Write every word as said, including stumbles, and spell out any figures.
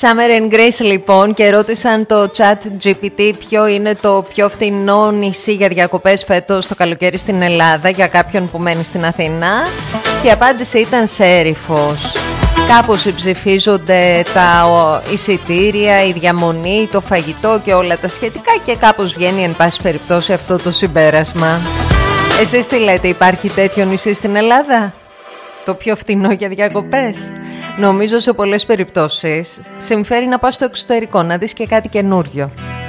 Summer and Grace λοιπόν, και ρώτησαν το Chat τζι πι τι ποιο είναι το πιο φθηνό νησί για διακοπές φέτος το καλοκαίρι στην Ελλάδα για κάποιον που μένει στην Αθήνα, και η απάντηση ήταν Σέριφος. Κάπως ψηφίζονται τα εισιτήρια, η διαμονή, το φαγητό και όλα τα σχετικά, και κάπως βγαίνει εν πάση περιπτώσει αυτό το συμπέρασμα. Εσείς τι λέτε, υπάρχει τέτοιο νησί στην Ελλάδα? Το πιο φθηνό για διακοπές? Νομίζω σε πολλές περιπτώσεις συμφέρει να πας στο εξωτερικό, να δεις και κάτι καινούριο.